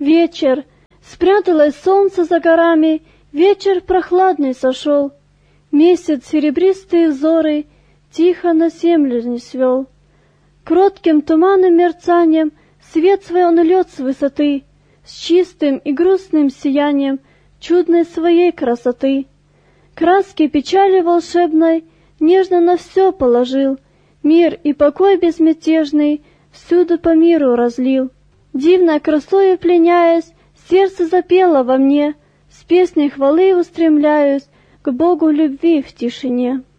Вечер. Спряталось солнце за горами, вечер прохладный сошел. Месяц серебристые взоры тихо на землю низвел. Кротким туманным мерцанием свет свой он льет с высоты, с чистым и грустным сиянием чудной своей красоты. Краски печали волшебной нежно на все положил, мир и покой безмятежный всюду по миру разлил. Дивной красою пленяясь, сердце запело во мне, с песней хвалы устремляюсь к Богу любви в тишине.